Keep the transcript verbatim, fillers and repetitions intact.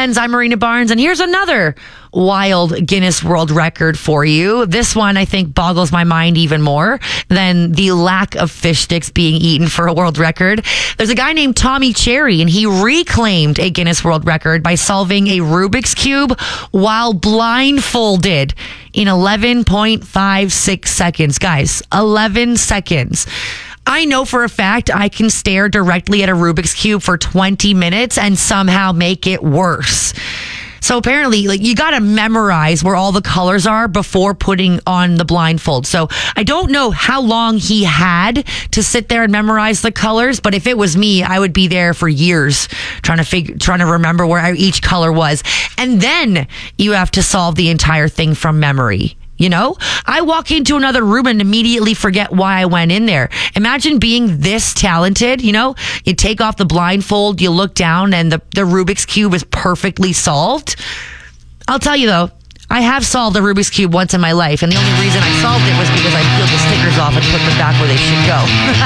friends. I'm Marina Barnes, and here's another wild Guinness World Record for you. This one, I think, boggles my mind even more than the lack of fish sticks being eaten for a world record. There's a guy named Tommy Cherry, and he reclaimed a Guinness World Record by solving a Rubik's Cube while blindfolded in eleven point five six seconds. Guys, eleven seconds. I know for a fact I can stare directly at a Rubik's Cube for twenty minutes and somehow make it worse. So apparently, like, you got to memorize where all the colors are before putting on the blindfold. So I don't know how long he had to sit there and memorize the colors, but if it was me, I would be there for years trying to figure, trying to remember where each color was. And then you have to solve the entire thing from memory. You know, I walk into another room and immediately forget why I went in there. Imagine being this talented. You know, you take off the blindfold, you look down, and the, the Rubik's Cube is perfectly solved. I'll tell you, though, I have solved a Rubik's Cube once in my life, and the only reason I solved it was because I peeled the stickers off and put them back where they should go.